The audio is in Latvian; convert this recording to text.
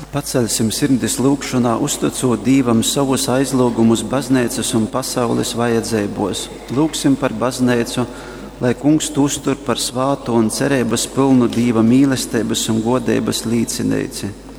Paceļsim sirdis lūgšanā, uzticot Dievam savus aizlūgumus baznīcas un pasaules vajadzībos. Lūgsim par baznīcu, lai Kungs to uztur par svātu un cerības pilnu Dieva mīlestības un godības līdzinīci.